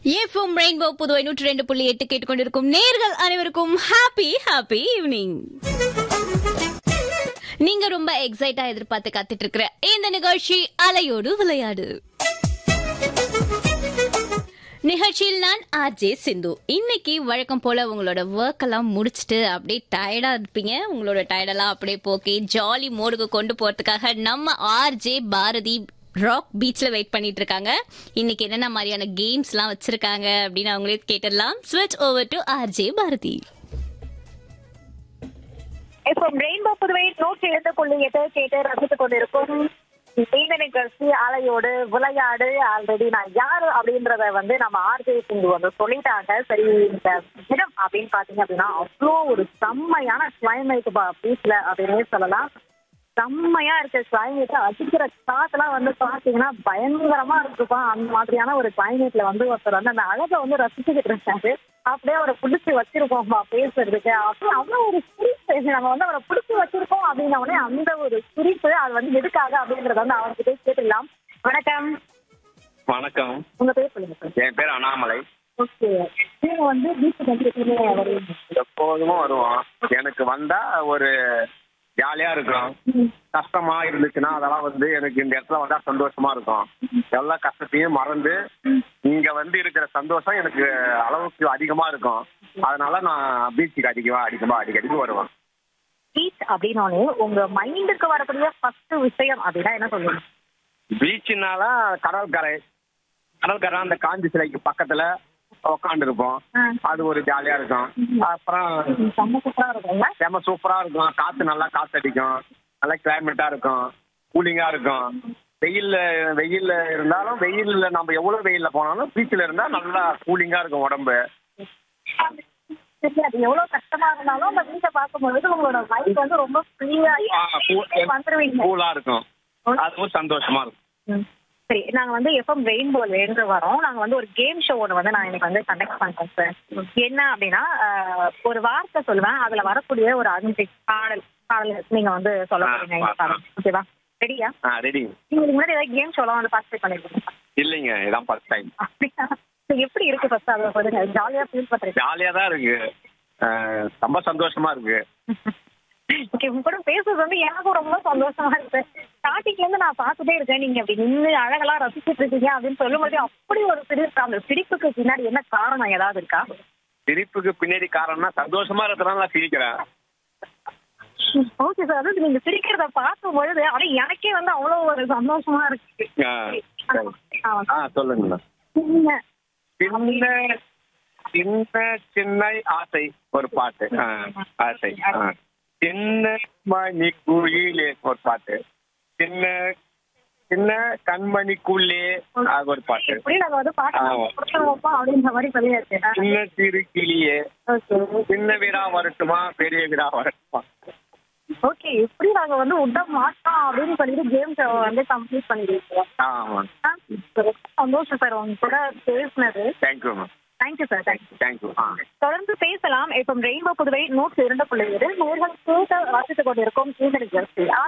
FM rainbow Puduvai 102.8 கேட்டுக்கொண்டிருக்கும் நேர்கள் அனைவருக்கும் ஹாப்பி ஹாப்பி ஈவினிங். நீங்க ரொம்ப எக்ஸைட்டா எதிர்பார்த்து காத்துட்டு இருக்கிற இந்த நிகழ்ச்சி அலையோடு விளையாடு நிகழ்ச்சியில் நான் ஆர்ஜே சிந்து. இன்னைக்கு வழக்கம் போல உங்களோட ஒர்க் எல்லாம் முடிச்சுட்டு அப்படியே டயர்டா இருப்பீங்க. உங்களோட டயர்டெல்லாம் அப்படியே போக்கி ஜாலி மோடுக்கு கொண்டு போறதுக்காக நம்ம ஆர்ஜே பாரதி ராக் பீச்ல வெயிட் பண்ணிட்டு இருக்காங்க. இன்னைக்கு என்னென்ன மாதிரியான கேம்ஸ் எல்லாம் வச்சிருக்காங்க அப்படின்னு அவங்களே கேட்டுடலாம். ஸ்விட்ச் ஓவர் டு ஆர்ஜே பாரதி. இப்போ ரெயின்போ புதுவை 102.8 கேட்டு ரசித்துக் கொண்டிருக்கும் இந்த நிகழ்ச்சி அலையோடு விளையாடு. ஆல்ரெடி நான் யாரு அப்படின்றத நம்ம ஆர்ஜே சிந்து சொல்லிட்டாங்க. சரி, இந்த இடம் அப்படின்னு பாத்தீங்க அப்படின்னா அவ்வளோ ஒரு செம்மையான கிளைமேட் பீச்ல அப்படின்னே சொல்லலாம். செம்மையா இருக்க கிளைமேட், அடிக்கிற காத்தெல்லாம் பாத்தீங்கன்னா பயங்கரமா இருக்குப்பா. அந்த மாதிரியான ஒரு கிளைமேட்ல ஒருத்தர் அந்த அழகை ரசிச்சுக்கிட்டு இருக்காரு. அப்படியே அவரை பிடிச்சி வச்சிருக்கோம் பேசுறதுக்கு. அப்புறம் அவ்வளவு ஒரு குறிப்பு நம்ம அவரை பிடிச்சி வச்சிருக்கோம் அப்படின்ன உடனே அந்த ஒரு குறிப்பு அது எதுக்காக அப்படின்றத அவர்கிட்ட கேட்டுடலாம். வணக்கம். வணக்கம். உங்க பேர் சொல்லுங்க சார். என் பேர் அண்ணாமலை. ஓகே, நீங்க பீச்சுக்கு எப்போதும் வருவோம். எனக்கு வந்தா ஒரு ஜாலியா இருக்கும். கஷ்டமா இருந்துச்சுன்னா அதெல்லாம் எனக்கு இந்த இடத்துல வந்தா சந்தோஷமா இருக்கும். எல்லா கஷ்டத்தையும் மறந்து இங்க இருக்கிற சந்தோஷம் எனக்கு அளவுக்கு அதிகமா இருக்கும். அதனால நான் பீச்சுக்கு அடிக்கடி வருவேன். பீச் அப்படின்னாலே உங்க மைண்டுக்கு வரக்கூடிய ஃபர்ஸ்ட் விஷயம் அப்படின்னா என்ன சொல்லுங்க? பீச்சுனால கடற்கரை அந்த காஞ்சி சிலைக்கு பக்கத்துல உக்காண்டு இருப்போம். அது ஒரு ஜாலியா இருக்கும். அப்புறம் செம்ம சூப்பரா இருக்கும். காத்து நல்லா காத்தடிக்கும். நல்லா கிளைமேட்டா இருக்கும். கூலிங்கா இருக்கும். வெயில்ல இருந்தாலும் வெயில்ல நம்ம எவ்வளவு வெயில்ல போனாலும் பீச்ல இருந்தா நல்லா கூலிங்கா இருக்கும் உடம்பு. அது எவ்வளவு கஷ்டமா இருந்தாலும் அந்த பீச்சை பார்க்கும்போது உங்களோட மைண்ட் ரொம்ப ஃப்ரீயா வந்துருவீங்க. கூலா இருக்கும். அதுவும் சந்தோஷமா இருக்கும். சரி, நாங்க எஃப்எம் ரெயின்போல இருந்து வரோம். நாங்க ஒரு கேம் ஷோ ஒன்று நான் எனக்கு கண்டக்ட் பண்றோம் சார். என்ன அப்படின்னா ஒரு வார்த்தை சொல்லுவேன். அதுல வரக்கூடிய ஒரு 5 பாடல் நீங்க சொல்ல போறீங்க. ஓகேவா? ரெடியா? ரெடி. நீங்க முன்னாடி ஏதாவது கேம் ஷோலாம் பார்ட்டிசிபேட் பண்ணிருக்கீங்க? இல்லைங்க, இதான் ஃபர்ஸ்ட் டைம். எப்படி இருக்கு ஃபர்ஸ்ட்? அதை ஜாலியா ஃபீல் பண்றீங்க? ஜாலியா தான் இருக்கு. ரொம்ப சந்தோஷமா இருக்கு. ஓகே, உங்க கூட பேசுறது எனக்கும் ரொம்ப சந்தோஷமா இருக்கு. ஸ்டார்டிங்ல இருந்து நான் பார்த்துட்டே இருக்கேன். நீங்க அப்படி நின்று அழகெல்லாம் ரசிச்சுட்டு இருக்கீங்க அப்படின்னு சொல்லும்போது அப்படி ஒரு சிரிப்பு. அந்த சிரிப்புக்கு பின்னாடி என்ன காரணம் ஏதாவது இருக்கா? சிரிப்புக்கு பின்னாடி காரணம்னா சந்தோஷமா இருக்கிறதுனால நான் சிரிக்கிறேன். ஓகே சார், அதாவது நீங்க சிரிக்கிறத பார்க்கும் பொழுது ஆனா எனக்கே அவ்வளவு ஒரு சந்தோஷமா இருக்கு. சொல்லுங்க. சின்ன ஆசை ஒரு பாட்டு. ஆசை சின்ன மணி குயிலே ஒரு பாட்டு. சின்ன சின்ன கண்மணிக்குள்ளே ஒரு பாட்டு. சின்ன சிறு கிளியே சின்ன வீரா வரட்டுமா பெரிய வீரா வரட்டுமா. ஓகே, எப்படி நாங்க விட மாட்டோம் அப்படின்னு சொல்லிட்டு கேம் ஷோ கம்ப்ளீட் பண்ணிருக்கோம். ஆமா, சந்தோஷம் சார் உங்க கூட பேசினது. Thank you ma'am. Thank you sir. Thank you. தொடர்ந்து பேசலாம். இப்போ ரெயின்போ புதுவை 102.7 நேர்கள் கேட்டு வாசித்துக் கொண்டிருக்கும் இந்த நிகழ்ச்சி